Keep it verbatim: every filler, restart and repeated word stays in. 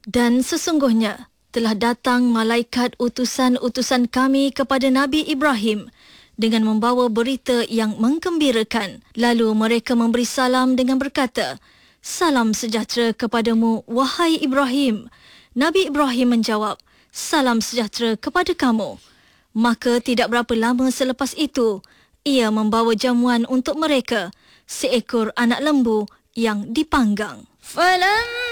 Dan sesungguhnya telah datang malaikat utusan-utusan kami kepada Nabi Ibrahim dengan membawa berita yang menggembirakan. Lalu mereka memberi salam dengan berkata, "Salam sejahtera kepadamu, wahai Ibrahim." Nabi Ibrahim menjawab, "Salam sejahtera kepada kamu." Maka tidak berapa lama selepas itu, ia membawa jamuan untuk mereka, seekor anak lembu yang dipanggang. Falam